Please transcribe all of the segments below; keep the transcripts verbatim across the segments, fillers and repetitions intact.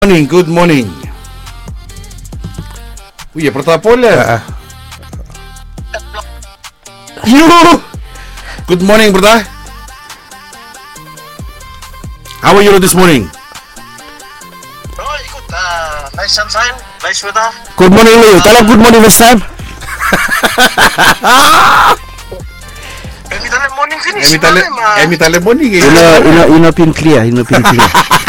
Morning, good morning. Wih, Pratapolya. You. Good morning, brother. How are you this morning? Oh, good. Uh, nice sunshine, nice weather. Good morning, Leo. Tell good morning this time. Emi tale morning finish. Emi tale, emi tale morning. Ino, ino, ino pin clear, ino pin clear.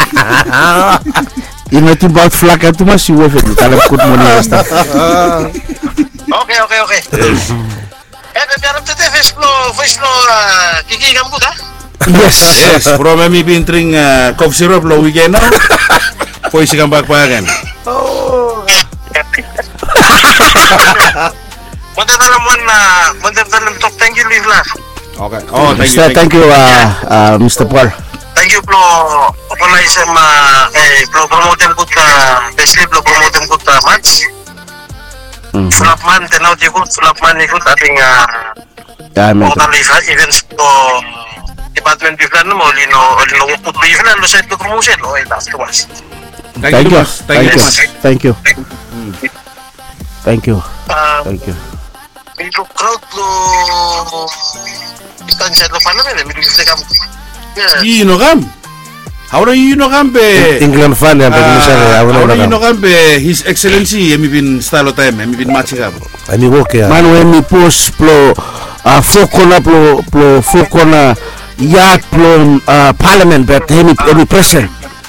Ino ti bal flak tu masih wafat. Tell good morning this time. Okay, okay, okay. Eh, baby, aram tete face flow, face flow. Kiki kamu dah? Yes. Yes, from me been drink uh, cough syrup lo weekend now. Poi si kambak pagan. Oh. Mantap dalam mana? Mantap dalam top. Thank you, Liv lah. Okay. Oh, thank Mister you. Thank you, uh, uh, Mister Paul. Thank you, Plo. Pula isem eh, Plo promotem kut basically Plo promotem kut match. Sulapman tenau ikut, Sulapman ikut, ating Ya, mau man. tali events ko department biflan mo lino lino kut biflan lo set ko promotion lo ita tuwas. Thank you. Thank you. Thank you. Thank you. Thank you. Ah, Thank you. itu crowd lo ikan set lo panamen eh, midu kita kamu. You know kam? How are you know kam be? England fan ya, bagi misalnya. How Awal are you awal. know kam be? His Excellency, emi bin style time, emi bin match kam. Ani woke ya. Man when mi post plo, uh, fokona plo, plo fokona yard plo uh, parliament, but hemi hemi present.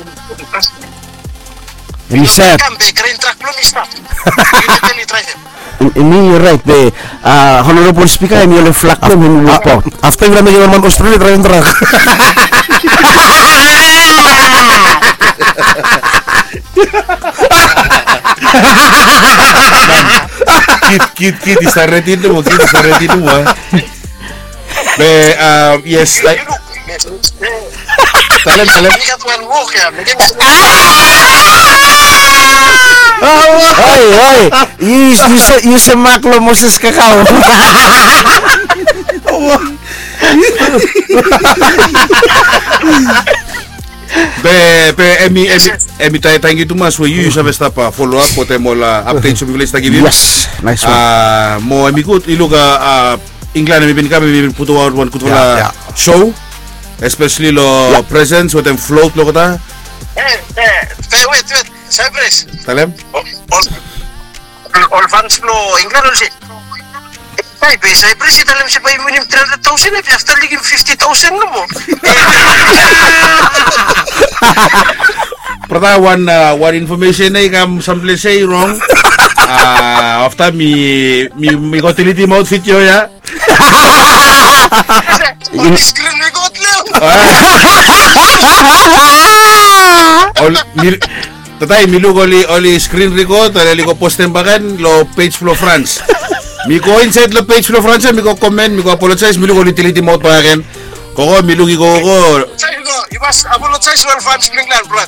Hemi sad. Kampe green truck belum stop. Kita teli try. Ini you're right, the uh, honorable speaker hemi oleh flak plo hemi report. After kita menjadi man Australia terakhir terang. Kid, kid, kid, disaretin tu, kid, disaretin tu, ah. Be, um, yes, like, talent, talent. Ini kan tuan walk ya. Mungkin Oi, oi, you you se you semak lo Moses kakao. Be, be, emi, emi, emi, tay, thank you too much for you, sabe sta pa follow up, pote mo la update sa bigla sta give. Yes, nice one. Ah, mo emi kut iluga ah England emi bin kami emi bin puto out one kut wala Yeah, yeah. show, especially lo presence with them float lo kata, eh eh wait wait Cyprus. talem. All all fans lo England lo si. Hey, be Cyprus ita lang si pa minim three hundred thousand eh after ligin fifty thousand no mo. Pertama one uh, one information na ikam sample say wrong. Ah, after mi mi mi utility mode fit yo ya. Ini screen record lo. Ol mi tatay mi lugo oli oli screen record ali ko posten bagan lo page flow France. Mi ko inside lo page flow France mi ko comment mi ko apologize mi lugo utility mode bagan. Koko mi lugi ko ko Saya go, you must apologize to all fans of England, blood.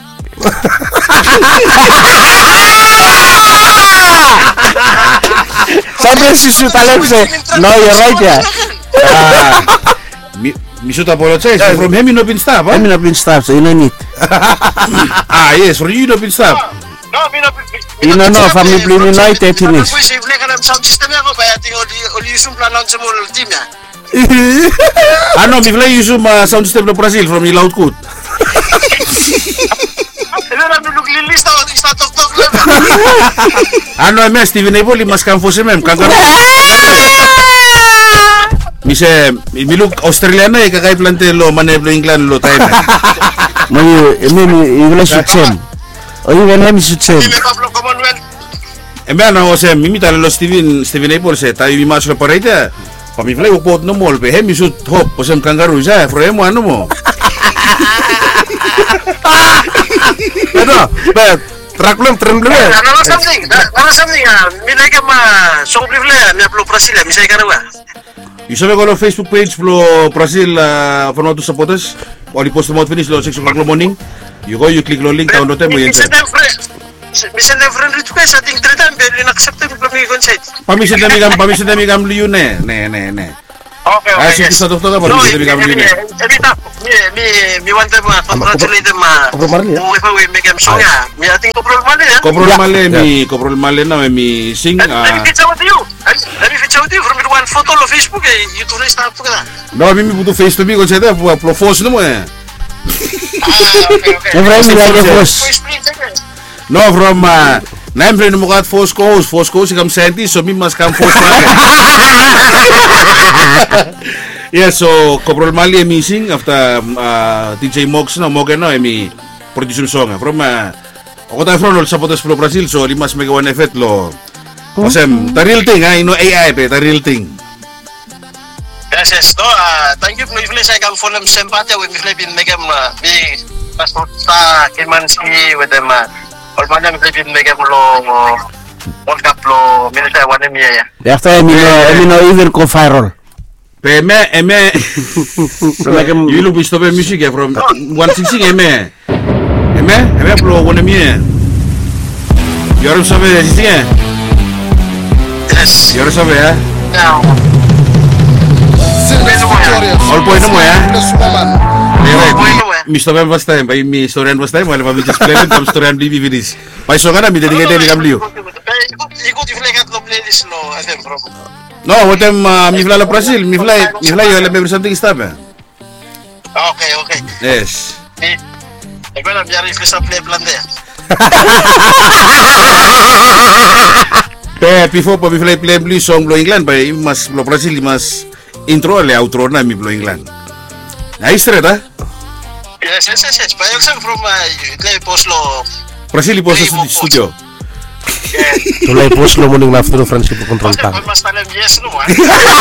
Sampai susu talem se. No, you're right ya. ah mi mi should apologize from him no bin stop. I mean I've been staff, so you don't need. Ah yes, for you no bin stop. No, mi no. You know, no, family play United team is. Aku sih beli kan sound system ako kaya tinggal di oli usum planon sa mall team ya. Ano mi play use ma sound system no Brazil from Ilaut Kut. Ano na nulog lilis na di sa tok tok lang. Ano em Steven Ebo limas kampo se mem kangkar. Mise miluk Australia na ikakay plante lo maneblo England lo tayo. May emi you will shoot him. Oh, you will him shoot him. Di may Pablo Commonwealth. Embe ano se mimi talo lo Steven Steven Ebo se tayo mi mas lo parete. Pami play upot no mol be hem shoot hop posem kangaroo sa frame ano mo. Ano? Bet, track lang, tren lang. Ano something? Ano something? Minay ka ma song privile mi Pablo Brasil misay ka rawa. Iso ko lo Facebook page lo Brazil for not to support us. Oli post mo finish lo six o'clock lo morning. You go you click lo link download mo yan. Misen na friend request ating three time pero inaccept mo kami consent. Pamisin dami kam pamisin dami kam liyo ne ne ne ne. Okay, Ah, okay, sige, yes. sa doktor ka ba? No, Bisa bigam mi din. mi mi mi mi want them uh, congratulate them uh, Kopro Marley, who if we make them song ya. Mi ating Kopro Marley ya. Koprol Yeah. male mi koprol male na mi sing Let me ah. feature with you. Let me feature with you from one photo on Facebook eh. You to start to ka. No, mimi butuh face to me kung saya pro pro force no mo eh. Ah, okay, okay. Efraim nilagay boss. Please, please, please. No, from uh, na friend mo kat force coast, force coast ikam scientist, so mi mas kam force market. Yes, so Koprol Mali mi sing after uh, D J Mox no Mogen no mi producer song from uh, ako tayo from sa Potes Pro Brazil, so limas mega one effect lo. Masem, the real thing ha, ino A I pe, the real thing. Yes, yes. No, uh, thank you. If I can follow them sympathy with me, been make them uh, be passport sa Kimanski with them. Uh, all man them been make them lo World Cup lo military one them ya. After Emino, Emino even ko viral. Pe me, eme, you look bisto pe music ya from one sixty eme, eme, eme pro one mie. Yoru sabe sixty eh? Yes. Yoru sabe ya? Now. All point no mo ya? All point no mo, eh? Mi sto ben basta, bai mi historian basta, wala pa mi just play tam historian B B Vinis. Pai so kana mi de ngete ni kamliu. Ikut iflekat lo playlist lo F M bro. No, wotem mi fly la Brazil, mi fly, mi fly yo le me something stop. Okay, okay. Yes. Eh, agora biar if sa play plan there. Pe before pa mi fly play blue song Blow England, bai mas lo Brazil mas intro le outro na mi Blow England. Aí straight ah? Yes, yes, yes, yes. But I'm from uh, play post lo. Brazil po sa studio. Yeah. Tulay post lo morning afternoon friendship ko control Kasi ta. mas talam yes no. ah.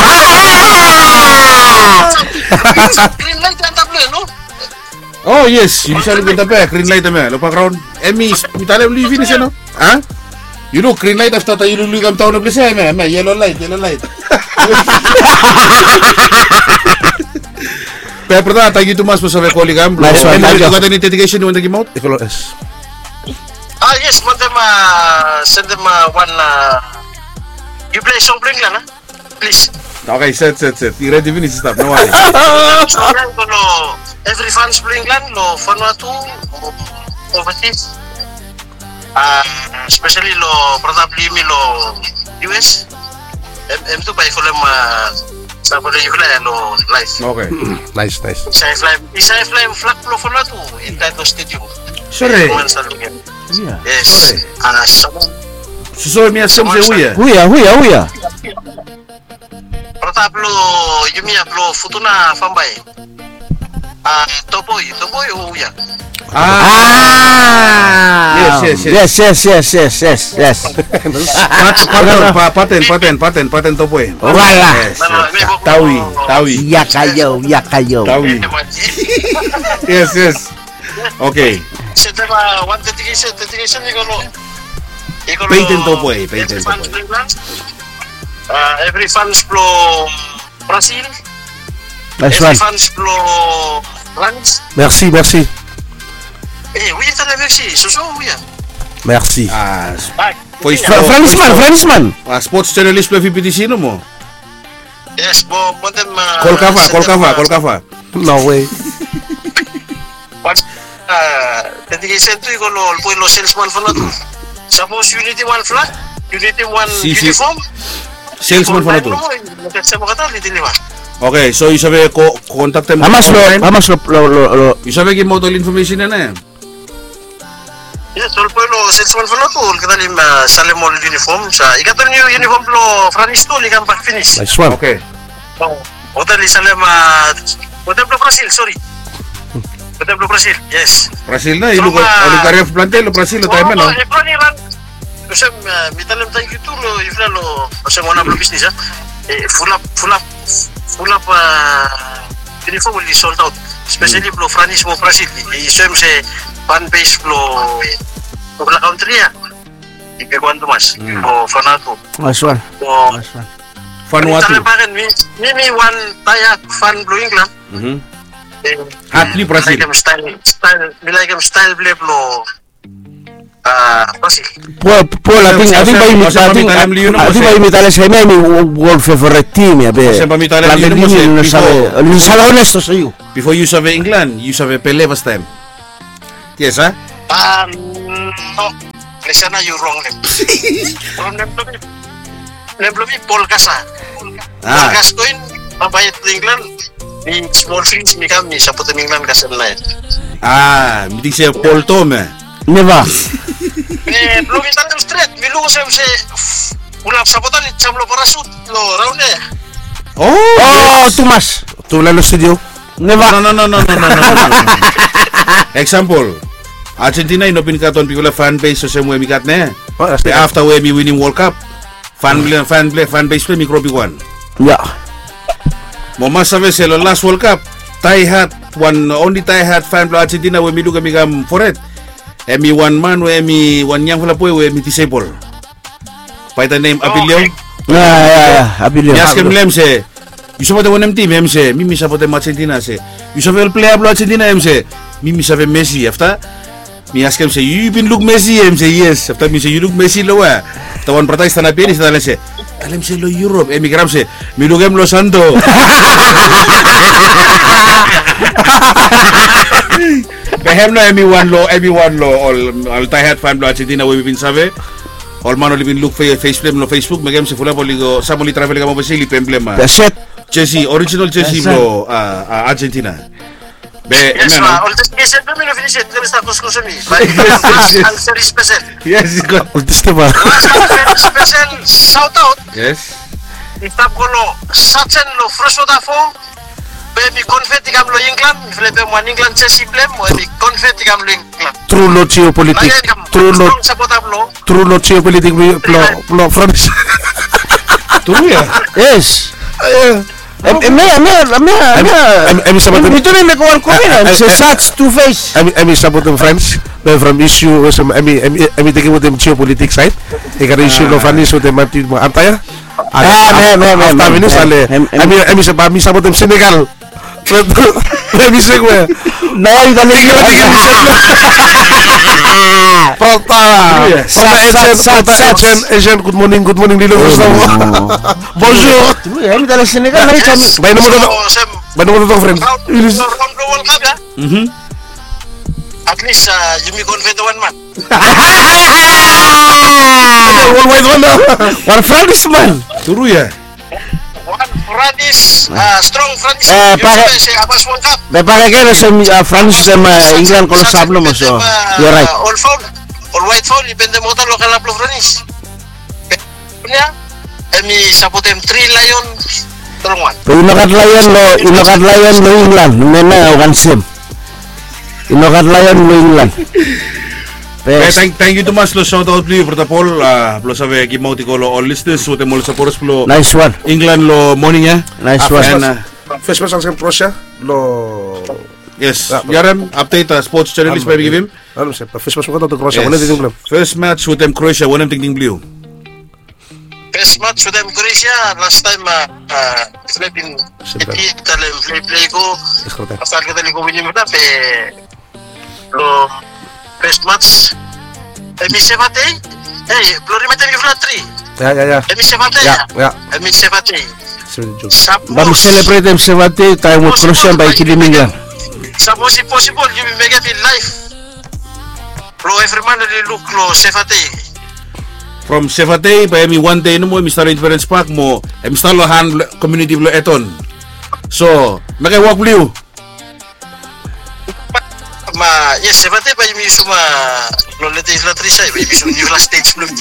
Green light ang tablo no. Oh yes, you bisa lebih tapi green light me. Lo background. Emi, mi tale lu finish no? Ah? You know green light after ta you lu kam tahu na blesa me, me yellow light, yellow light. Pe perda ta gitu mas po sa koligam. Nice one, thank you. Kata ni dedication ni wanda gimot. Ikulo es. Ah yes, want them uh, send them uh, one uh, you play song bring lang ah. Please. Okay, set set set. You ready finish stop. No worries. So yan ko no every fans bring lang lo Vanuatu overseas. Ah, especially lo probably mi lo U S. M two by follow ma sa follow you fly lo live. Okay. Nice, nice. Isa fly, isa fly flag lo Vanuatu in that stadium. Sorry. Man sa lugar. Yeah. Yes. Ah, so Suso mi asem se uya. Huya, huya, huya. Protap lo yumi lo futuna fambay. Ah, topoy, topoy o ya. Ah. Yes, yes, yes. Yes, yes, yes, yes, yes, yes. Pat, paten, paten, paten, paten to po eh. Wala. Yes, yes. Tawi, tawi, Ya kayo, ya kayo. tawi. Yes, yes. Okay. Sa tema one dedication, dedication ni kono. Painting to po eh, painting to po. Ah, every fans pro Brazil. Nice Every one. fans pro France. Merci, merci. Eh, oui, t'as merci. Suso, oui. Merci. Ah, Ah, Voice yeah. pro- Frenchman, Frenchman. ah, sports journalist po Filipino mo. Yes, bo, bo them uh, Kolkava, send them, Kolkava, uh, Kolkava. No way. What? Ah, dedication to ko lo po lo salesman for na to. Suppose Unity one flag, Unity one Si, si. uniform. Salesman po na to. Sa mga tao, hindi nila. Okay, so isabi ko contact mo. Hamas lo, hamas lo, lo, lo, lo. Isabi gi mo tol information na na. Yes, all po lo salesman for na to. Kita lim sale mo uniform sa ikaton yung uniform lo Franis to, likang pa finish. Nice one. Okay. Hotel di sale ma Hotel lo Brazil, sorry. Hotel lo Brazil, yes. Brazil na, ilu ko From, uh, Oligaria plantel, Brazil lo tayo man, no? Eh, Ron, Iran. Kasi mitalim tayo ito lo, ifla lo, kasi mo na lo business ha. Eh, full up, full up, full up uh, uniform will be sold out. Especially lo Franis mo Brazil. Isem se fan base lo la country ha. Ipekuan to mas. O fanato. Nice one. O Nice one. Vanuatu. Mitalim pa rin, mi mi one tayak fan Blue England. Mhm. Eh, Atli Brazil. Like style, style, like style blip lo. Ah, Brasil. Paul, Paul, I think, I think by Josep- imit, Josep I think, Pamitalem Leo no, I think Josep. by imitar sa eme, mi world favorite team ya be. Josep Pamitalem La Leo no, Bellini Josep, non sabe, before- non sabe honesto sa io. Before you saw England, you saw Pele first time. Yes, ha? Ah, no. Listen na you wrong name. Wrong name belum. Name belum Paul Casa. Ah. Paul Gascoigne, babayad to England. Ni small things mi kami sa puto England kasi na. Ah, meeting siya Paul Tom eh. Neva. Eh, belum kita terus straight. Milu saya se ulap sabotan chamlo parasut lo round eh. Oh! Oh, Tomas. Tu lalo studio. Neva. No, no, no, no, no, no, no, no, no. Example, Argentina inopin katon pikula fan base so semua mikat ne. Oh, that's But after we mi winning World Cup, fan fan fan base play mikro pikwan. Ya. Mama sabe se lo last World Cup, tie hat one only tie hat fan blo Argentina we mi duga mi gam foret. Emi one man we mi one yang fala poe we mi disable. Paita name Abilio. Ya, ya, ya. Abilio. Yas kem lem se. You sabe one team em se, mimi sabe Argentina se. You sabe el player blo Argentina em se. Mimi sabe Messi after. Mi askem se you been look Messi em se yes. After mi se you look Messi lo wa. Tawan pratai stana pinis stana se. Alem se lo Europe, emigram se. Mi look em lo Santo. Behem no everyone lo everyone lo all all tie hat fan lo Argentina we been sabe. All man only been look for face flame no Facebook megam se fula poligo sa moli travel ka mo basili pemblema. That's it. Jersey original jersey Yes, sir. bro uh, uh, Argentina. Be Yes, ano? ma. All this case na mi no finish it. Terus tapos ko sa mi. Ang very special. Yes, got. Ultiste ba? Very special shout out. Yes. Itab ko lo Sachen lo Fresh Vodafone. Be mi confetti kam lo England. Flebe mo an England Chelsea blem mo mi confetti kam lo England. True lo geopolitik. Layan kam. True lo Strong sa potablo. true lo geopolitik lo lo France. True ya. Yes. Em em em em em em sabat itu ni mereka orang komen. Se such two face. Em em sabat them friends. They from issue some em em em taking with them geopolitik side. Ikan issue lo France so them mati antaya. Ah, me me me. Tapi ini sale. Em em sabat mi sabat them Senegal. Em bisa gue. Nah, kita lagi lagi. Prota. Prota agent, prota agent, agent. Good morning, good morning dulu semua. Bonjour. Ya, ini dari Senegal lagi kami. Baik nomor tu. Baik nomor tu friend. Ini round the World Cup ya. Mhm. At least uh, you me confetti one man. One white one. One Frenchman. True ya. One Francis, uh, strong Francis. Eh, You pare- say Abbas World Cup. Me pare que los France de England con los sablo mo so. You're right. All foul, all white foul, depende mo ta local aplo Franis. Punya, emi sapotem three lion, strong one. Pero inokat layan lo, inokat layan lo England. Mena okan sim. Inokat layan lo England. Eh, Pes. thank, thank you Tomas lo shout out please protocol uh, lo sabe ki mau tiko lo all listeners so te mo support lo Nice one. England lo morning ya. Nice And, one. uh, First person sa Croatia lo yes. Ah, Yaram update uh, sports journalist maybe give him. ano siya first person ko to Croatia Yes. wala din yung First match with them Croatia one ting ting blue. Best match with them Croatia, last time uh, uh, Philippine Siyempre. talem play play ko, Escrote. pasal kita liko winning mo na pe lo best match. Emi Sevate, eh, Flori meten ke flat three. Ya ya ya. Emi Sevate Ya ya. Emi Sevate. Sebenarnya. Suppose, Vamos celebrate them sevate tayo mo Croatia by kilim England. suppose if possible, you will make it in life. Lo every man really look lo Sevate. From Sevate pa mi one day no mo mi start Inference Park mo mi start lo han community lo eton. So, makay walk blue. Ma, yes, Sevate pa yung miso ma lo lete flat three siya, yung miso yung last stage lo.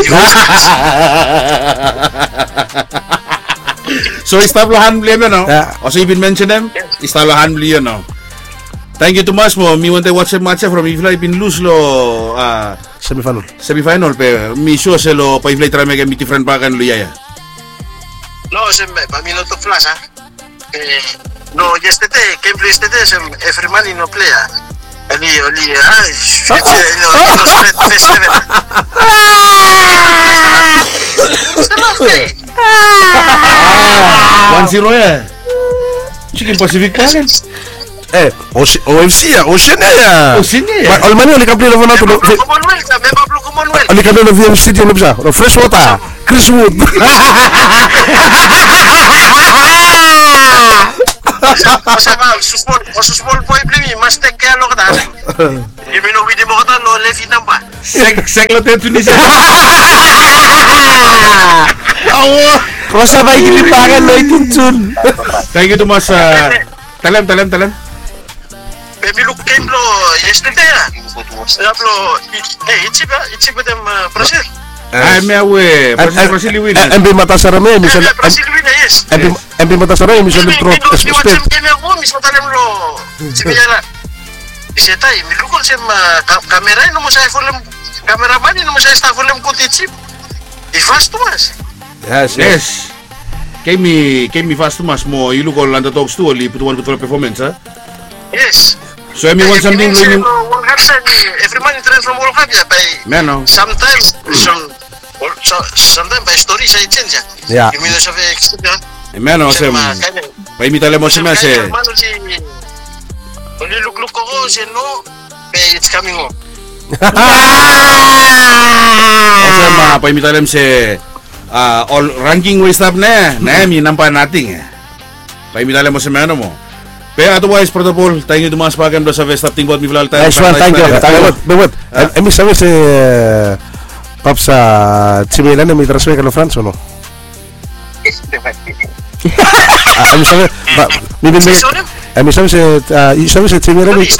So istablohan bli mo no? Yeah. Also you been mention them? Istablohan bli yun no? Thank you Tomas mo. Mi want to watch the match from Ifla been lose lo uh, Semifinal. semifinal pe mi sure se lo pa Ifla trame ke mi different bakan lo yaya. No, sem pa mi no to flash ha. Eh, no, yesterday, came play yesterday, sem every man no play ha. Ali, ali, ah, shit, no, no, spread face seven. one zero ya. Chicken Pacific pa kan? Eh, O F C ya, Oceania ya. Oceania ya. Olmani oli kapli level nato. Commonwealth, member blue Commonwealth. Oli kapli no V M Stadium no bisa. No fresh water. Chris Wood. Masa ka, suspol, o suspol po iplimi, mas tek kaya lo kata. Imino widi mo kata, lo levi nampa. Sek sek lo te Tunisia. Rosa ba ikilipangan lo itinsun. Thank you to mas uh, talam talam talam. Baby look came lo yesterday ya. Saya lo, eh ichi ba, ichi ba dem Brazil. Ay me awe, Brazil Brazil win. M B Matasarame misal Brazil win yes. M B Matasarame misal Ini pro ini di sport. WhatsApp game aku misal talem lo. Sibiyara. Isetai, mi lukol sem kamera no mo sa iPhone cameraman no mo sa iPhone ko tichip. I fast mas. Yes, yes. Yes. Kemi kemi fast mas mo ilu ko landa talks to oli putuan putuan performance ha. Yes. So I mean want something really. Every man train from World Cup ya by. Mano. Sometimes some so sometimes by story saya change ya. Yeah. You mean so ya. Mano sem. Pa imitale mo sem se. Oli look look ko se no, it's coming on. Ose ma pa imitale se ah all ranking way stop na. Na mi nampa nating. Pa imitale mo se mano mo. Pero otherwise, protocol, thank you to mas pagam do sa Vestap ting bot mi vlal tayo. Nice one, thank you. Bewet, bewet. Emi sabi si Paps sa Chimilan na may transfer ka lo France o no? Emi sabi, mi bin bin. Emi sabi si sabi si Chimilan mi.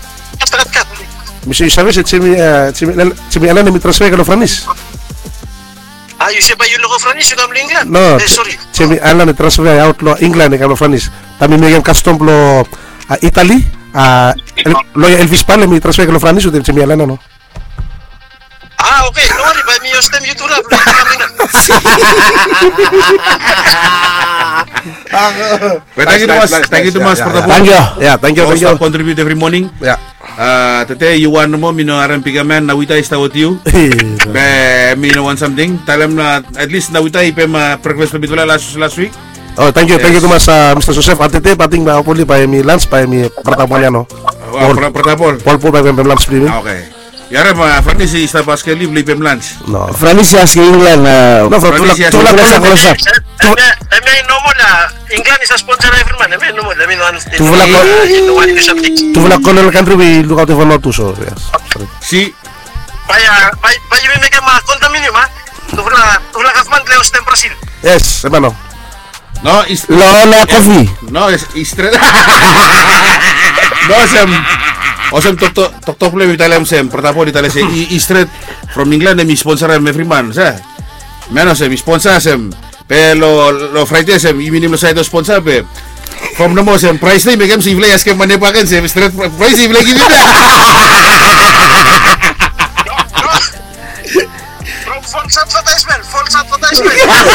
Mi sabi si Chimilan Chimilan na may transfer ka lo France. Ah, you say ba yung logo Franis yung kamlo England? No, eh, sorry. Chimi Alan na transfer out lo England ka lo France. Tami may custom lo Italy. Ah, lo Elvis Pan may transfer ka lo France o Chimi Alan no. Ah, okay. No worry, ba mi yostem YouTube lo kami na. Thank you to mas, thank you to mas protocol. Thank you. Yeah, thank you. Thank you. Contribute every morning. Yeah. Ah, tete you want mo mino aram pigaman na wita ista with you. Be mino want something. Talam na at least na wita ipe ma breakfast pabitula last last week. Oh, thank you. Thank you to mas Mister Joseph Atete pating ba puli pa mi lunch pa mi pertamuan no. Protapol. Pol po ba pem lunch please. Okay. Yara ma Franis ista Pascal live live pem lunch. No. Franis ya si England na No, from tulak tulak sa kolosap. Eme no mo la England is a sponsor every man. Eme no mo, eme no ano. Tulak ko. No one is something. Tulak ko no country we look out for not to so. Yes. Si Vaya, vaya, vaya me que ma contaminio ma. Tuvla tuvla kafman leos tem Brasil. Yes, hermano. no is Lola Coffee. no is istre. No sem Osem tok tok tok tok le Italia sem protapol Italia se istre from England mi sponsor every man sa. Menos mi sponsor sem pero lo Friday sem minimum sa ito sponsor pe. From no mo sem price ni megam si vlay aske mane pagan sem straight price si vlay gidi. From false advertisement, false advertisement.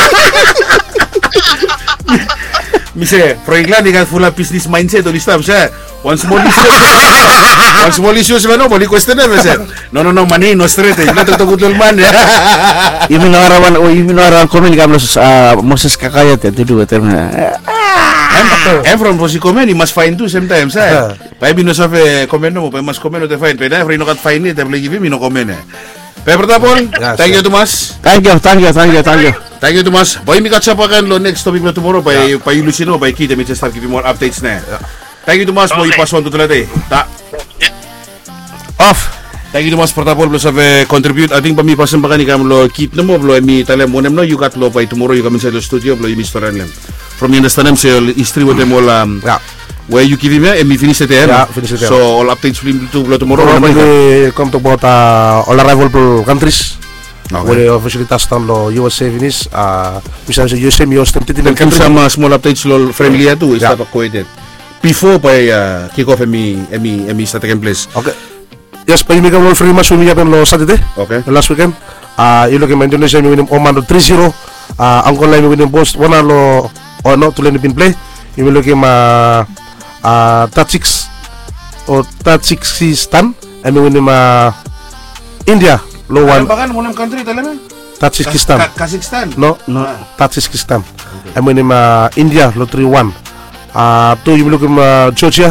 Mise, pro England ikan full business mindset oli staff sa. One small issue. One small issue sa no, boli question na sa. No no no, money no straight. Ila to gutol man. Yung minarawan o yung minarawan komen kablo sa Moses kakayat ya tudu term. I'm from Rosi Komen, you must find too sometimes sa. Pa bino sa fe komen no mo, pa mas komen no te find. Peda free no kat find it, able give me no komen. Pe protapol. Thank you Tomas. Thank you, thank you, thank you, thank you. Thank you Tomas. Boy mi catch up again lo next topic na tomorrow by by Lucino by Kita mi start give you more updates na. Thank you Tomas, boy pass on to tulate. Ta. Off. Thank you Tomas protapol lo sa contribute. I think pa mi pasan ba kani kam lo keep no mo lo mi talem mo no you got lo by tomorrow you come inside the studio lo you Mister Ranlem. From the understand them say history with them all um Yeah. where you give him and we finish it there. Yeah, finish it there. So all updates will to lo tomorrow. Probably come to about uh, all arrival countries. Okay. Where officially touched on lo U S A finish. Uh, misalnya si U S A mi hostem titi Then country. some uh, small updates lo friendly atu is Yeah. that acquainted. Before by uh, kick off emi emi emi start taking place. Okay. Yes, pa yung mga free match umiya pen lo Saturday. Okay. Last weekend. Ah, uh, ilo kay Indonesia mi winim Oman lo three zero. Ah, uh, angkon lai mi winim post wana lo oh no tulen pin play. Imi lo kay ma ah Tajik o Tajikistan. Emi winim ma India lo one. Bahkan mo country talaga. Tajikistan. Kazakhstan. No, no, Tajikistan. Emi winim ma India lo three one. Ah, to imi lo kay ma Georgia.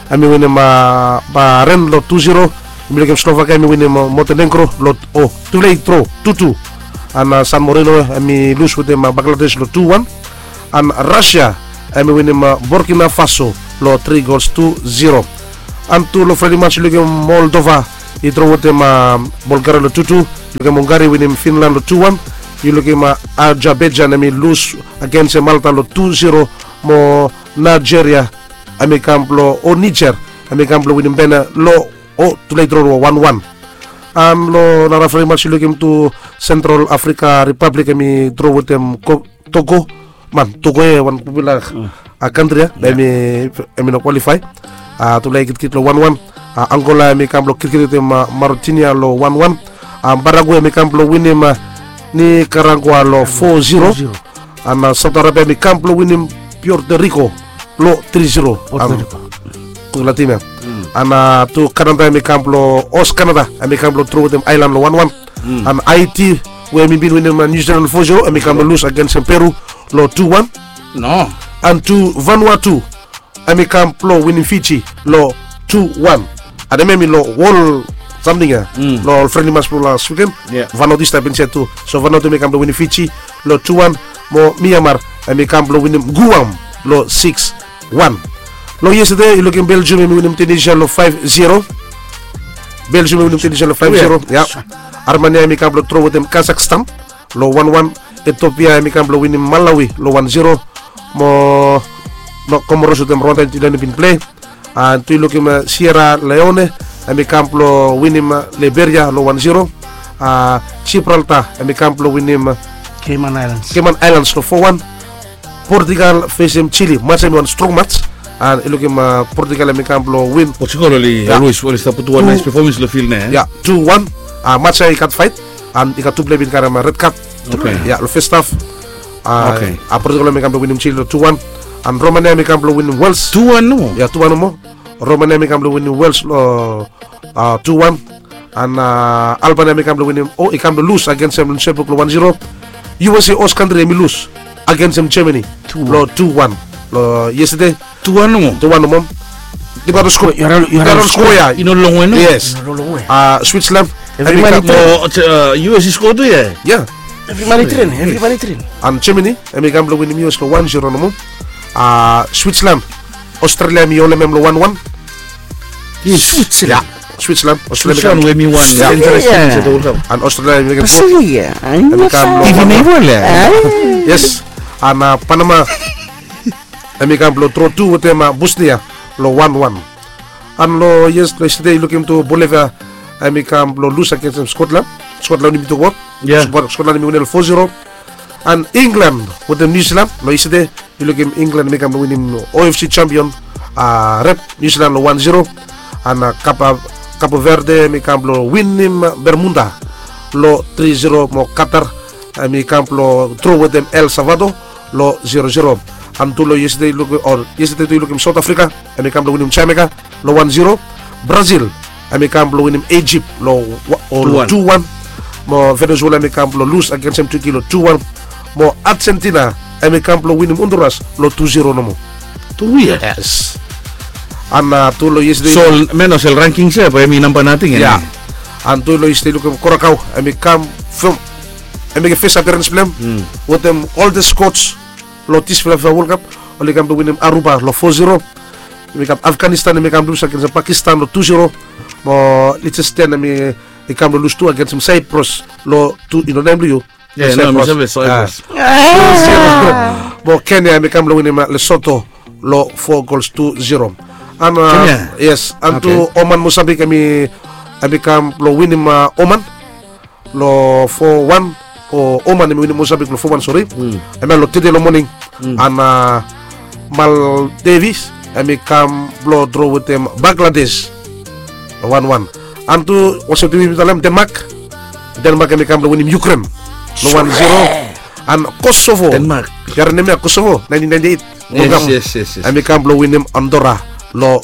ami win him uh, Bahrain lo two zero. Imi game Slovakia ami win him uh, Montenegro lo oh too late throw two two. And uh, San Marino ami lose with him uh, Bangladesh lo two one. And Russia ami win him uh, Burkina Faso lo three goals to zero. And to lo friendly match look Moldova he draw with him uh, Bulgaria lo two two. Look Hungary win him Finland lo two one. You look him uh, Azerbaijan ami lose against Malta lo two zero. Mo Nigeria ami camp lo o Niger ami camp lo win him Benin lo o to late draw one one. And lo na referee match look him to Central Africa Republic ami draw with him Togo man Togo eh one popular a country yeah. Ami ami no qualify uh, to like kit lo one one. uh, Angola ami camp lo kit kit uh, Mauritania lo one one. um, Paraguay ami camp lo win him uh, Nicaragua lo four zero. And uh, Saudi Arabia ami camp lo win him Puerto Rico lo three zero. Puerto Rico kung Latina. mm. And uh, to Canada ami camp lo Os Canada ami camp lo throw with them Ireland lo one one. mm. And Haiti we ami bin win him uh, New Zealand four zero ami camp lo lose against Peru lo two one. No. And to Vanuatu ami camp lo winning Fiji lo two one. Ada memi lo wall something ya. Mm. Lo friendly match lo last weekend. Yeah. Vanuatu step in set two. So Vanuatu ami camp lo winning Fiji lo two one. Mo Myanmar ami camp lo winning Guam lo six one. Lo yesterday you look in Belgium ami winning Tunisia lo five zero. Belgium winning Tunisia lo five zero. Yeah. Armenia ami camp lo throw with them Kazakhstan lo one one. Ethiopia ami camp lo winning Malawi lo one zero. Mo no Comoros with them Rwanda and been play. And to look in uh, Sierra Leone ami camp lo winning uh, Liberia lo one zero. uh, Gibraltar ami camp lo winning uh, Cayman Islands. Cayman Islands lo four one. Portugal face him Chile. Match ami one strong match. And look him uh, Portugal ami camp lo win. Portugal li Yeah. Luis wala sta putu one nice performance lo feel na. Yeah, two one. Uh, match ay cat fight. And ika two play bin karama red card. Okay. Yeah, lo first half. Uh, Okay. Uh, Portugal ami camp lo win Chile lo two one. And Romania ami camp lo win Wales. two one no. Yeah, two one mo. Romania ami camp lo win Wales lo uh, two one. And uh, Albania ami camp lo win oh, i camp lo lose against them Luxembourg lo one zero. U S A host country ami lose against them Germany lo two one. Lo yesterday two one no. two one mo. Di ba score? Yara yara score ya. Ino long no. Yes. Uh, Switzerland. Every ami man camp- Mo uh, U S score to ya. Yeah. Everybody train, everybody train. And Germany, ami camp lo win U S lo one zero no mo. Uh, Switzerland, Australia ami ole mem lo one one. Yes. Yeah. Switzerland, Australia Switzerland ami we mi one. Yeah. Interesting Yeah. sa World Cup. and Australia ami camp Australia. ami camp lo Even one one. wala. Yes. And uh, Panama, ami camp lo throw two with them uh, Bosnia lo one one. And lo yes yesterday looking to Bolivia, ami camp lo lose against them Scotland. Scotland ami to go. Yeah. Scotland ami win four zero. And England with the New Zealand lo yesterday you look in England make them winning O F C champion uh, rep New Zealand lo one zero. And uh, Capo, Capo Verde make them lo winning Bermuda lo three zero. Mo Qatar make them lo throw with them El Salvador lo zero zero. And to lo yesterday look or yesterday to look in South Africa make them lo winning Jamaica lo one zero. Brazil make them lo winning Egypt lo two one. Mo Venezuela make them lo lose against them Turkey lo two one. Mo Argentina ami camp lo win Honduras lo two zero no mo. Two ya. Yes. And uh, to lo yesterday So menos el ranking siya pa mi nampa natin yeah. And to lo yesterday lo Curacao ami camp from ami ke first appearance plan Mm. with them all the scores lo tis FIFA World Cup only camp lo win Aruba lo four zero. Ami camp Afghanistan ami camp lose against Pakistan lo two zero. Mo Liechtenstein ami i camp lo lose two against Cyprus lo two you know name you. Yeah, no, mi sabi so Ah. Cyprus. Mo Kenya ami camp lo win Lesotho lo four goals to zero. And uh, Kenya? yes, and Okay. to Oman Mozambique ami ami camp lo win uh, Oman lo four one o Oman ami win Mozambique lo four one sorry. Mm. Ami lo today lo morning and uh, Maldives ami camp lo draw with them Bangladesh one one. And to also to Denmark Denmark ami camp lo win Ukraine lo one zero. And Kosovo Denmark. Yara nemya Kosovo nineteen ninety-eight. Yes, yes, yes, yes. Ami camp lo win him Andorra lo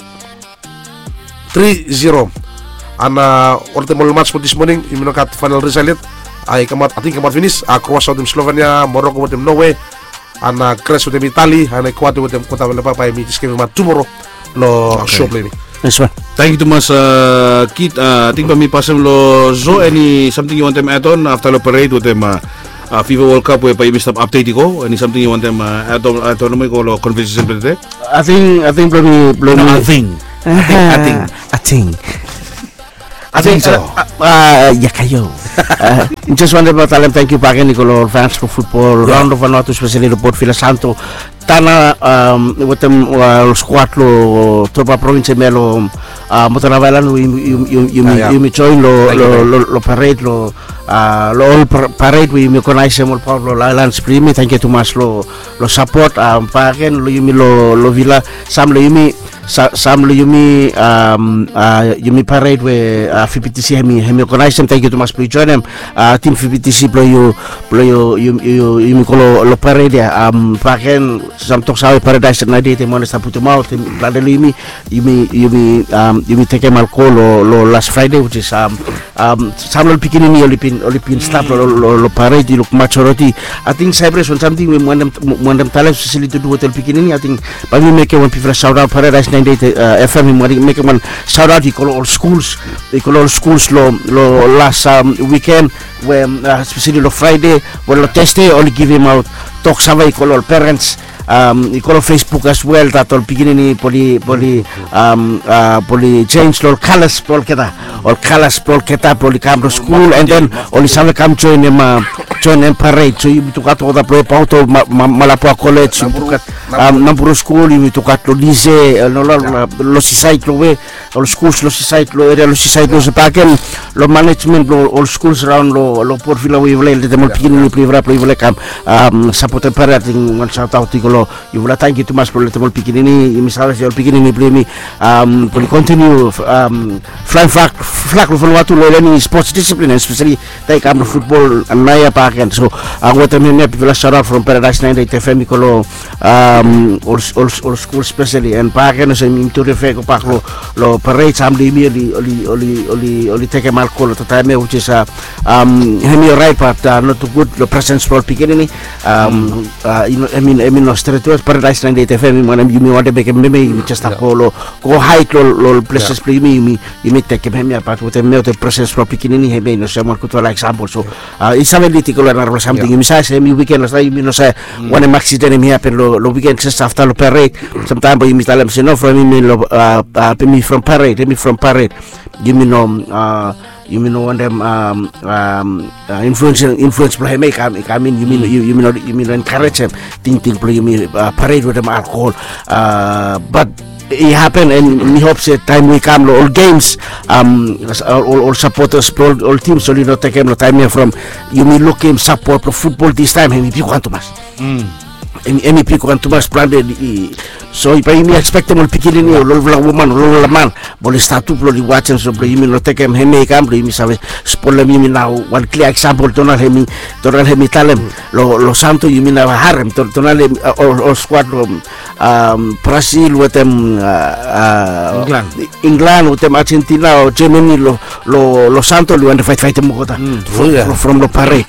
three zero. And uh, ultimate match for this morning, you know, got final result. I come out, I think come out finish. Uh, Croatia with them Slovenia, Morocco with them Norway, and uh, Greece with them Italy, and Ecuador with them Costa Rica. I meet this game tomorrow. lo show play mi. Nice one. Thank you too much, uh, Keith. Uh, I think pa mi pasem lo Zo, any something you want them add on after the parade with them uh, uh, FIFA World Cup we pa i stop update ko. Any something you want them uh, add on add on mo ko lo conversation pa dito? I think I think probably probably No, I think. I think I think I think so. Uh, uh, yeah, kayo. Uh, just wanted to tell them thank you pa rin Nicolo fans for football. Yeah. Round of anoto especially report Fila Santo. Tana um with them uh, los cuatro tropa provincia melo uh, motonavelan you you you you me join lo lo lo parade lo uh, lo all parade we me organize mo Pablo Islands primi thank you too much lo lo support um pa rin lo yumi lo lo villa sam lo yumi sam lo yumi um uh yumi parade we uh, F P T C hemi hemi organize thank you too much please join them uh, team F P T C lo you lo you you yumi ko lo lo parade um pa rin samtok sawi paradise na dito mo na sa puto mau tim plano yumi yumi yumi um yumi take mal ko lo lo last Friday which is um um sam lo pikini ni olipin olipin staff lo lo lo parade lo majority I think Cyprus on something we want them want them talent facility to do hotel pikini ni I think but we make one people shout out paradise ninety uh, F M we make one shout out we call all schools we call all schools lo lo last um, weekend when uh, especially lo Friday when lo test day only give him out talk sama we call all parents um iko Facebook as well tatol pigini ni poli poli um uh, poli change lor colors pol kita or colors pol kita poli come to school and then only some come join them uh, join them parade so you to kat oda pro pauto Malapua college bukat um nampuro school you to kat lo lise no lo site lo we all schools lo site lo area lo site lo sepaken lo management lo all schools around lo lo por vila we vle de mol pigini ni privra pro vle kam um support parade one shout out lo you will thank you too much for the mol pikini ni misalnya si pikini ni play um poli continue um flying flag flag lo watu lo ni sports discipline especially take am football and naya paken so ang wata mi me people shout out from Paradise ninety F M ko um all all all school especially and paken so mi to refe ko paklo lo parade sam di mi oli oli oli oli oli take mal ko to time which is uh, um hemi right but uh, not too good the presence for pikini ni um uh, you know I mean I mean no territories Paradise ninety F M man you me want to make me me just a polo go height lo lo places play me me you me take me apart with me the process for pikini ni hebe no se mo ko like example so uh, isability ko na something you say me weekend no say me no say one accident me happen lo lo weekend just after lo parade sometimes you me tell them say no from me lo uh, uh, me from parade me from parade you me no uh you mean no one them um um uh, influence influence play make I mean you mean you, you mean you mean encourage them think think play you mean uh, parade with them alcohol uh but it happened and we hope that time we come all games um all, all supporters all, all teams so you know take no time from you mean look him support for football this time and you want to mas mm. Any people want to mas branded so if I expect them to pick it in you lol woman lol man boleh statu boleh watch so boleh mi lotek em hemi kam boleh mi sabe spoiler mi now one clear example tonal hemi tonal hemi talem lo lo santo you mean harem tonal or squad um Brazil with them uh, England England with them Argentina or Germany lo lo lo santo lo and fight fight mo kota from the parade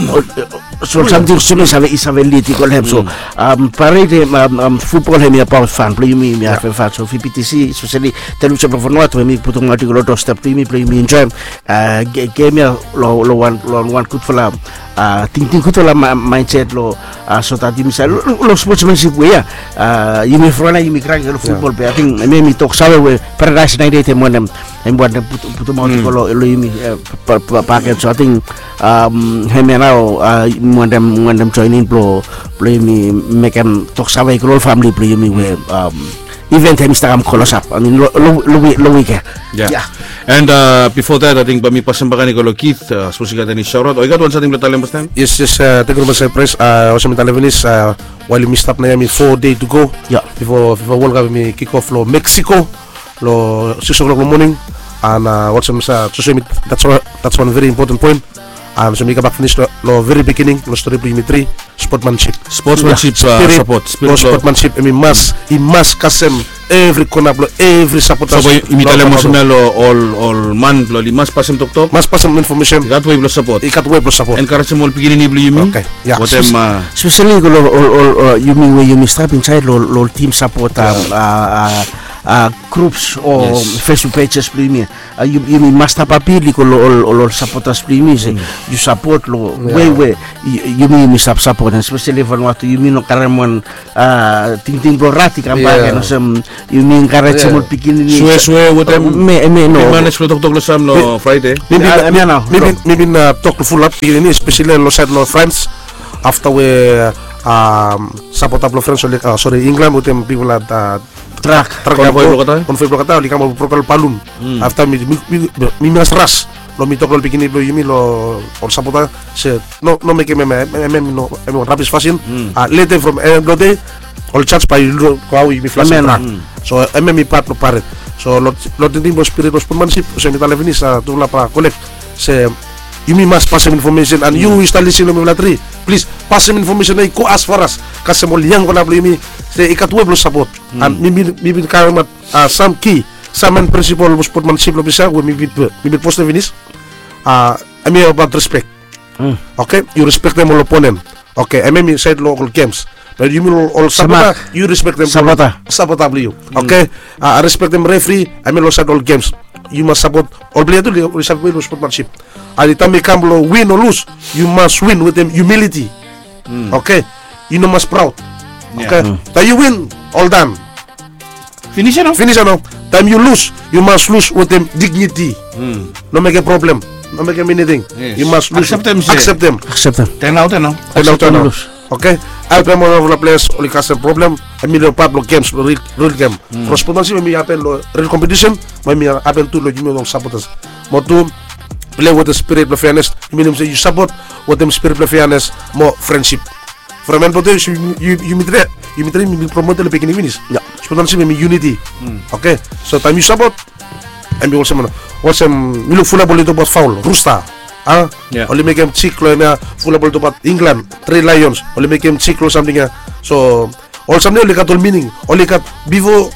so something sumi sabe isabeliti ko lem so um parade um, um football hemi about fan play me me have fan so F P T C especially telu sa profonato mi putong ngati ko do step play me play me enjoy uh game lo lo one lo one good for la uh ting ting ko la mindset lo uh, so tadi misal lo sportsmanship we ya uh you me frona you me crank lo football pe I think me mi talk sabe we Paradise ninety te mo nem em buat putu putu mau ko lo lo mi paket so I think um hemi now uh mo dem mo dem joining pro play me make them talk sabe ko family play me we um event time Instagram close up I mean lo lo lo weekend yeah, yeah. And uh, before that I think bami pasambakan ni ko Keith uh, so sigat ni shout out o igat one sa ting talem basta yes yes uh, thank you very much press uh also mental Venice uh, while we stop na yami four day to go yeah before before World Cup mi kick off lo Mexico lo six o'clock in the morning and uh, what's some uh, so that's one, that's one very important point. Um, so make back finish lo, lo very beginning lo story primi three sportsmanship sportsmanship yeah. uh, spirit, support spirit lo sportsmanship I mean must he must custom every corner lo every support so boy imitale mo sa lo all all man lo limas pasem tok tok mas pasem information ikat way lo support ikat way lo support encourage mo beginning ni bli yumi okay yeah what them uh, especially lo all all you mean when you step inside lo lo team support um, yeah. uh, uh, uh, groups o Yes. Facebook pages plo imi uh, you imi masta papili ko lo lo lo supporters plo imi se you support lo we we you mi mi sap support especially Vanuatu you mi no karamon uh, ting ting rati kampanya Yeah. no sem you mi karet Yeah. semul pikin ni Swe swe with them. me me no Manage lo tok lo sam lo Friday. Maybe Ah, maybe ano, maybe maybe na talk to full up ini especially lo side lo France after we um support up lo France uh, sorry England with them people at uh, track Convoy lo kata? Convoy lo kata li kamo propel palun after mi mi mi, mi mas ras lo mi talk lo bikini lo yumi lo or support se no no make me me me no me rapid fashion uh, later from end of the day all chats by lo how mi flash Amen. track so emme mi part lo paret so lo lo tinting lo spirit lo sportsmanship se mi tale vini sa tu la pa collect se you must pass some information and you is listening to three please pass some information ay ko as far as kasi mo liyang ko na mi se ikatwe lo support and mi mi mi karamat some key some and principle of sportsmanship lo bisa we mi mi mi post vinis ah I mean about respect okay you respect them all opponent okay I mean side local games but you will all sabota you respect them Sabota. sabota you okay uh, respect them referee I mean all side all games you must support all player to you support sportsmanship and the time you come lo win or lose you must win with them humility okay you know must proud okay time you win all done Finish no? finish ano time you lose you must lose with them dignity no make a problem no make anything Yes. you must lose Accept them, sir. accept them accept them ten out ten no? Hello, Accept Tano. and lose. Okay, I play more of the players only cause a problem. I mean, the Pablo games, the real, real game. For sportsmanship, may happen lo real competition, may happen to lo you know supporters. Mo to play with the spirit of fairness. I mean, you support with them spirit of fairness, more friendship. For a man, but you you you meet you meet you promote the beginning finish. Yeah. Sportsmanship may unity. Okay, so time you support, I mean, also man, also you look full of ball about foul, Rusta. Ah, Yeah. only make him ciclo na full ball to bat England, three Lions, only make him ciclo something uh, so all something only kat all meaning, only kat bivo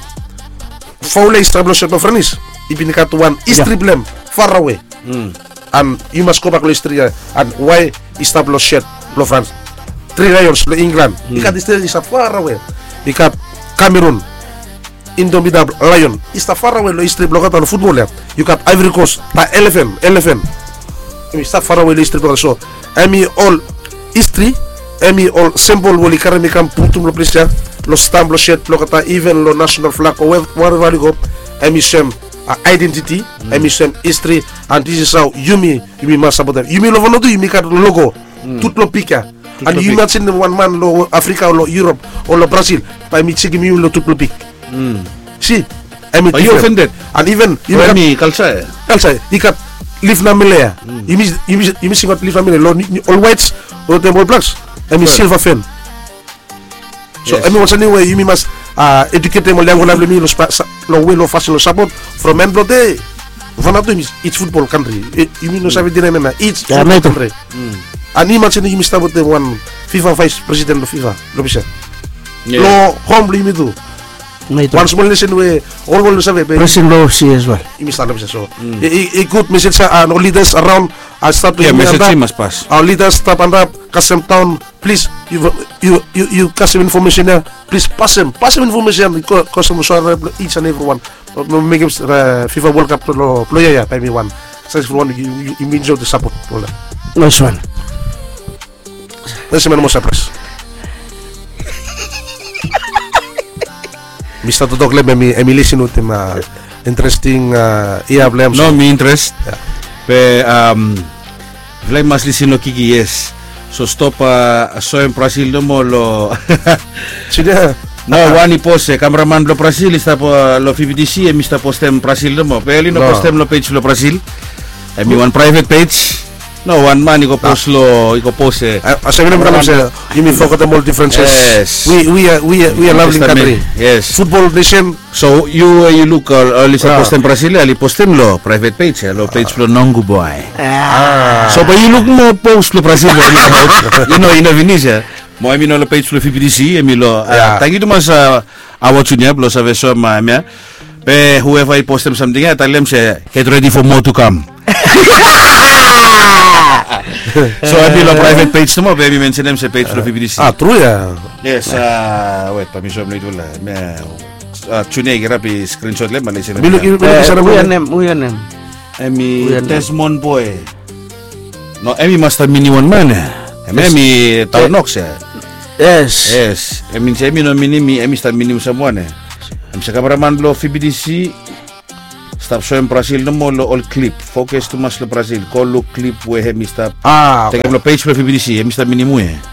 foul is trouble shot of friends, ibinikat one is Yeah. triple far away, and you must go back to history uh, and why is trouble shot lo France, three Lions lo England, ikat is is a far away, ikat Cameroon. Indomitable Lion is the far away lo history lo kat lo football ya, you got Ivory Coast, ta elephant, elephant. I mean, start far away history so I mean all history I mean all symbol wali karami kam putum lo prisya lo stamp lo shed lo kata even lo national flag or wherever you go I mean some uh, identity I mean some history and this is how Yumi Yumi must support them Yumi lo vono do Yumi kat logo tut lo pika and you imagine one man lo Africa or lo Europe or lo Brazil by me chigi mi lo tut lo pik see I mean Are you offended? and even you Well, kat me kalsa eh. kalsa ikat live na milea you miss you miss you missing out live na milea lo ni- ni- all whites or them all blacks I mean silver fan so Yes. I mean what's anyway you must uh, educate them all yang wala mi lo spa- sa- lo will lo fashion lo support from end of the Vanuatu is it's football country it, you mean no sabi din na it's Yeah, football mate. country and you must you must about the one FIFA vice president of FIFA lo bisa Yeah. lo home lo yumi do na ito one small lesson we all will sabi be President Rossi as well imisalap siya. So, i- i- good message sa uh, no leaders around uh, start to Yeah, yumi message and si rap. mas pass. Our leaders stop and rap, custom town, please, you you you you custom information here, please pass them, pass them information, co- custom so each and every one. Uh, Make him uh, FIFA World Cup to lo player ya, time one. So for one, you you, you enjoy the support. Wala. nice one That's man mo sa press. Mister Totok Lem, emi emi listen to him uh, interesting uh, iya blame. No, me interest. Yeah. Pe um Vlay mas listen lo kiki yes. So stop uh, so en Brazil no mo lo Sino? No, wani pose cameraman lo Brazil sta po lo F B D C e mi sta postem Brazil no mo. Pe no No. postem lo page lo Brazil. E mi one private page. No, one man iko post lo iko post eh. Uh, sabi naman naman siya, you mean forget all differences. Yes. We we are we are, we are lovely country. Yes. Football nation. So you uh, you look uh, ali sa Ah. postem Brazil ali postem lo private page eh, lo page lo Nongo boy. ah So pa you look mo post lo Brazil lo you know in Indonesia. Mo ami no lo page lo F B D C emi lo Yeah. tangi tu mas awatsunya lo sa veso ma mia. Pe whoever I post them something I tell them say get ready for more to come. So I lo private page mo pe mi mention them sa page lo F B D C. Ah, true ya. Yes, uh, wait, pa mi show mo ito la. uh, tune kira pi screenshot le Malaysia. Milu milu kisah We nama. nem, we nem. Emi Uyan. Desmond boy. No, emi master mini one man. Emi emi Tarnox ya. Yes. Yes. Emi emi no mini mi emi sta mini semua ne. Emi sa cameraman lo F B D C. Stop showing Brazil no more lo all clip. Focus too much lo Brazil. Call lo clip we emi sta. Ah, Take lo page lo F B D C. Emi sta mini mu eh.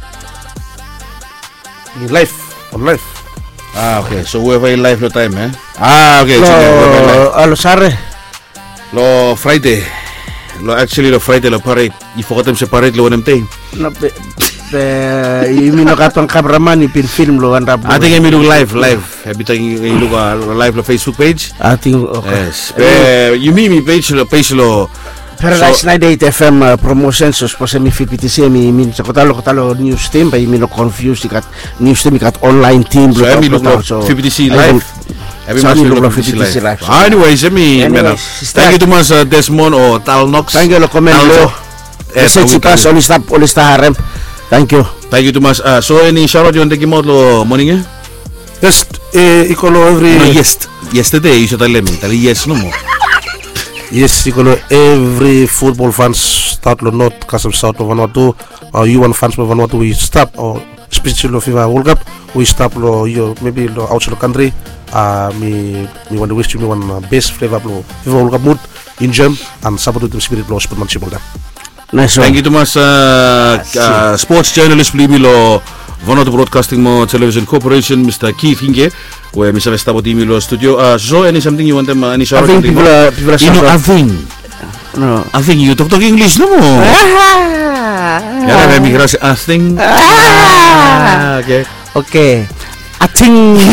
live on live. Ah, okay. So we have live lo time eh. Ah, okay. So, Lo, alo sare. lo Friday. Lo actually lo Friday lo parade. I forgot them separate lo one time. No, be, be, imi no katong cameraman ipin film lo anda. I think emi look live live. Every time you look uh, live lo Facebook page. I think okay. Yes. Be, you mean mi page lo page lo Paradise So- ninety-eight F M uh, promotion so po sa mi F P T C mi min sa kotalo kotalo news team pa mi no confuse ikat news team ikat online team So emi look lo so F B D C I live. think- Every so month emi we look look lo F B D C F B D C live. live. Anyways, emi Anyways, mena. start. Thank you to mas uh, Desmond o Talnox. Thank you lo comment Also, lo. yes, Message we pas can- oli stop oli harem. Thank you. Thank you to mas. Uh, so any shout out you want to give out lo morning eh? Just eh ikolo every No, yes. Yesterday you should tell me. Tell yes no more. yes ikolo every football fans start lo not kasam south of Vanuatu or you want fans of Vanuatu we stop or especially lo FIFA World Cup we stop lo you maybe lo outside the country uh me me want to wish you me one uh, best flavor lo FIFA World Cup mood in gem and support the spirit lo sportsmanship lo. Nice one. Thank you to mas uh, uh, sports journalist Plimi lo Vanuatu Broadcasting Mo Television Corporation Mister Keith Hinge. Where Mister Vestabo Timi lo studio. Uh, so any something you want them uh, any I shout out? think people are people are You know, I shout think no. I think you talk talk English no mo. Yeah, may migrasi I think. Ah, okay. Okay. I think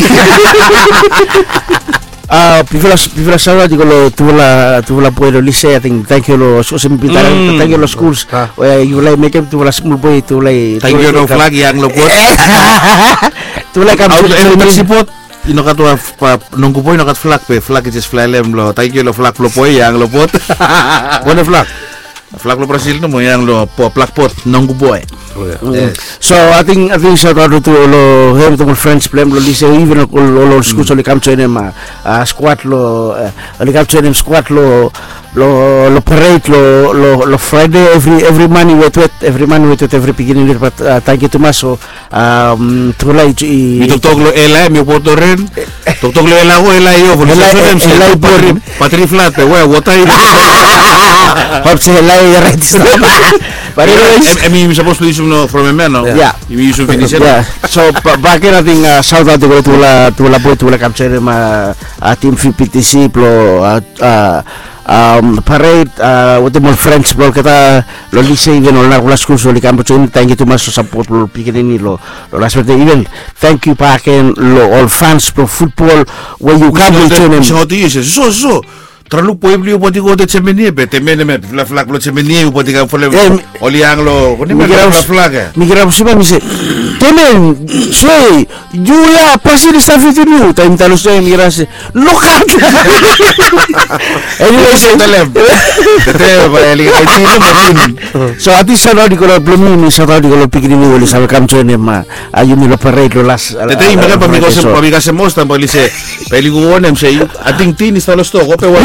Ah, pivela pivela sawa di lo tula tula puedo lise I think thank you lo so simpitar Mm. thank you lo schools Ah. where you like make them tula small boy tula Thank you no flag yang lo pot. tula kam Out el sipot. Ino ka to nunggu boy no kat flag pe flag is flalem lo. Thank you lo flag lo boy yang lo pot. What the flag? Flag lo Brazil no mo yang lo po flag pot nunggu boy. Oh, yeah. Yes. So I think I think shout out to lo here to my friends play lo lise even lo lo schools only come to them uh, squad lo uh, only come to them squad lo lo lo parade lo lo lo Friday every every money wait wait every money wait wait every beginning but uh, thank you to mas so um tula i Mi tok lo ela mi poto ren. Tok tok lo ela ko ela yo. Ela- ela i por- Patri flat pe we wotai. hope say like right stuff but anyways I mean, supposed to listen no from a man, no? Yeah. You mean you should finish it? yeah so ba- bakit nating uh, shout out to tula tula po tula capture ma uh, team F P T C plo uh, uh, um parade uh, with the more friends bro kata lo lise even all na school so likam po thank you to mas support lo pikin ni lo lo last birthday even thank you paken lo all fans pro football where you come to them So ti dice, so so. Terlalu pueblo yo poti ko te chemenie pe te mene me flag flag lo chemenie yo poti ka fole. Eh, mi- Oli ang lo, ko ni me Miguel flag Aus- flag eh. Miguel Ausiba mi dice, Temen, soy, Julia, pasi di staff itu ni, time talu saya mira se, lokat. Anyway, so Telem. Tete ba eli ka ti mo tin. so ati sana di kalau belum ni sana di kalau pikir ini boleh sampai kamu ni ma, ayu mi lo parade lo las. Tete imbe ka pamigo se pamiga se mostra pa lise. Peli ko wonem se ating tin sta lo sto ko pe wa.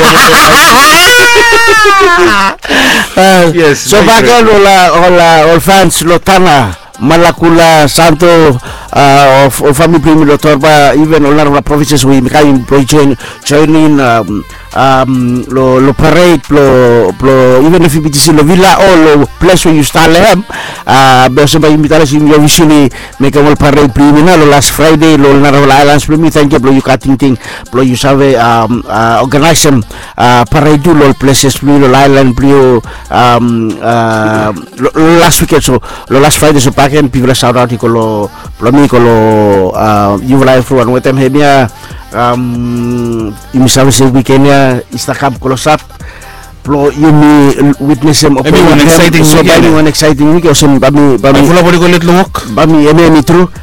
Yes, So very bakal ola ola all fans lo tana Malakula Santo uh, of, of family primi lo torba even all la provinces we kain pro join joining um, um, lo lo parade lo lo even if it is lo villa o lo place where you start them uh, besa ba invitar si yo visini make all parade primi na lo last Friday lo na lo islands primi thank you lo you cutting thing lo you sabe um, uh, organize them uh, parade lo places primi lo island primi um, uh, lo, lo last weekend so lo last Friday so paken people shout out ko lo lo mi ko lo uh, you live for one with them hebia um imisabe se weekendnya istakab ko lo sap pro yumi witness them Everyone exciting so weekend. bami one exciting week so bami bami Fula podi ko let luwak. bami ene mitru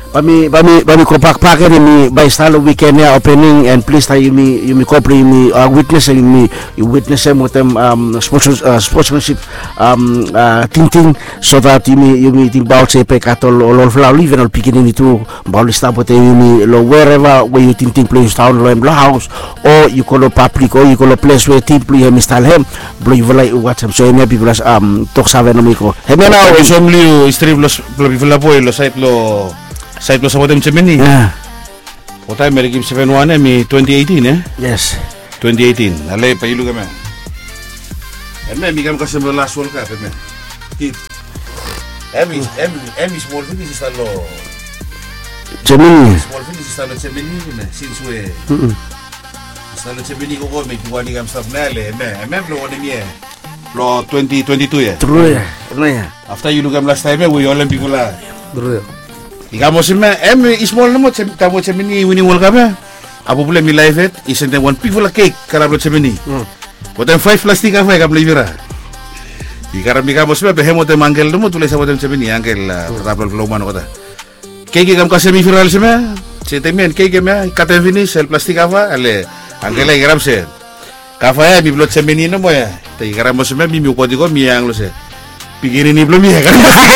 Bami bami bami ko pakpaken mi by stalo weekend ya opening and please tayo mi mi kopri mi uh, witness mi witness mo tem um sports uh, sportsmanship um uh, tinting so that mi mi ting baut se pe katol ol flau live no pikinin itu baul sta pote mi lo wherever where you tinting place town lo em house or you call public or you call place where team play mi style hem blo you like what so mi people um tok save no mi ko hem na o somli stream los lo vila po lo site lo site lo sa motem chemeni yeah o tayo merigim seven one mi twenty eighteen eh yes twenty eighteen ale pailu kami eme mi kam kasi mo last world cup eme kit emi emi emi small finish sta lo Gemini small finish sta lo chemeni ne since we sta lo chemeni ko ko me kiwani kam stop na le eme eme lo woni mi lo twenty twenty-two ya true ya ya after you look am last time we olympic la True. digamos me em small no mo tamo chemeni winning world cup ya apo bule mi live it isn't one people a cake karablo chemeni Botem five plastic apa ya kabel ivira. Di karena digamos me behemo te mangel demo tulis apa tem chemeni angel karablo flow mano kota. Keke kam kasih mi viral seme. Cetemen keke me kata finish el plastic apa ale angel ay gram se. Kafa ya mi blot chemeni no mo ya. Te karamo seme mi mi ukodi ko mi ang lo se. Pikirin ni belum ya kan.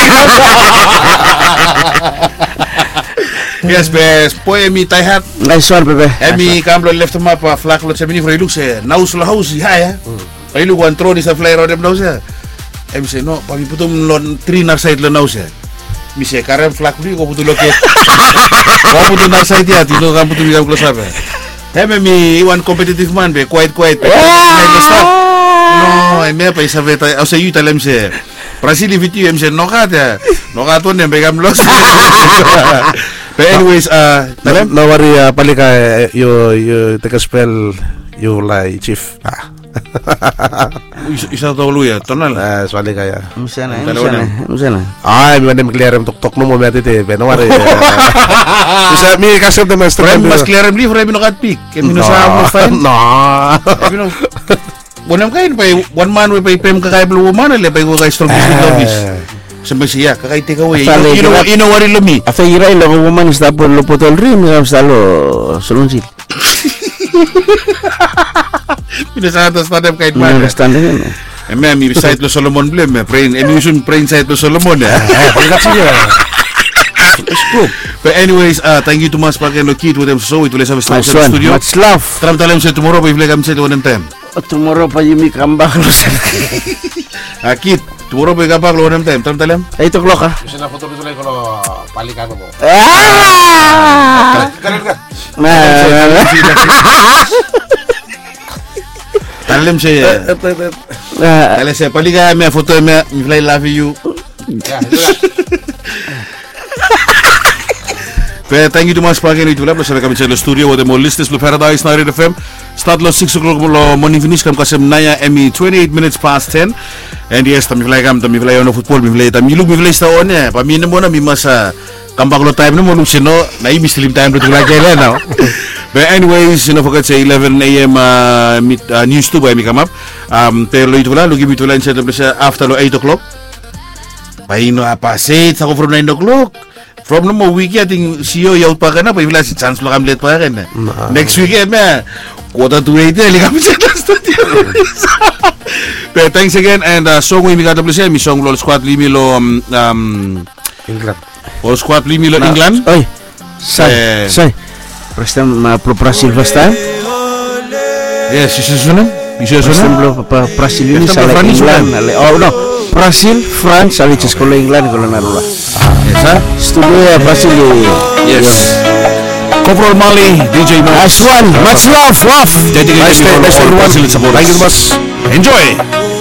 Yes, bes. Poe mi tai hat. nice one bebe Emi kam lo left ma pa flak lo chemini frei luxe. Naus lo house ya ya. Ai lu wan tro ni sa flyer odem naus ya. Emi se no pa mi putum lon three nar side lo naus ya. Mi se karem flak ni ko putu lo ke. Ko putu nar side ya ti lo kam putu mi kam close up. Emi mi one competitive man be quiet quiet. No, emi pa isa veta. O se yu talem se. Brasil inviti em se no kata. No kata ne be kam los. But anyways, uh, No, no worry, uh, palika, uh, you, you take a spell, you like chief. Ah. isa to lu ya, tonal. Ah, swali ka ya. Musana musana musana Ay, mi manem clear tok tok no mo mati te, pero worry. Bisa mi kasih te master. Frame mas clear em livre mi no kat pick. Em no sa mo fan. No. Em no. Bonam kain pa one man we pa pem ka kay blue man le pa ko kay strong business lobbies. Sampai siya kakay take away. You know you know what it lumi. After you right, lo woman is tapos lo potol rim, ngam stalo solunsil. Pinasa atas tadem kahit man. Understand din. Eme mi site lo Solomon blem, brain emission brain site lo Solomon. But anyways, uh, thank you to mas pakai lo kit with them so itulah sampai Nice sa one. studio. Much love. Tram talem sa tomorrow pa ifle kam sa one time. Tomorrow pa yung come back lo sa. Akit, tomorrow pa ikam pa lo one time. Tram talem. Eight o'clock ah. Bisa na foto ko lang ko palikan mo. Ah! Talem sa talem sa palika me foto me mi fly love you. Pero thank you to mas pakai itu lah. Bersama kami di studio with the Molistis Blue Paradise Night F M. Start lo six o'clock lo morning finish kam kasem naya emi twenty-eight minutes past ten. And yes, tami fly kam tami fly ono football mi fly tami lu mi fly sta on ya. Pamina mo na mi masa kambak lo time na mo lu sino na i muslim time lo tula kaya na. But anyways, you know forget say eleven a m uh, meet, uh, news tu ba mi come up. Um pero lo itu lah lu gibi tu lain sa after lo eight o'clock. Paino apa set ako from nine o'clock. From no mo weekend ting C E O yaut pa kana pa ibla si chance lo kam let pa kana. Next weekend na quarter to eight li kam sa studio. But thanks again and uh, so we got to play mi song lo squad limi lo um, um England. lo squad limi lo England. Oi. Sai, sai. Prestem pro Brasil first time. Yes, is sunan? Is Prestem sunan? lo pa Brasil ini Prestem sa pro France England. sunan? Ale- Oh no. Brasil, France, ali sa sekolah England kalau narula. Yes, ha? Studio ya Brasil. Yes. Coverall Mali, D J Mo. Nice one. Much love. Love. Dedicated Nice day, to nice all everyone. Brazilian supporters. Thank you, boss. Enjoy.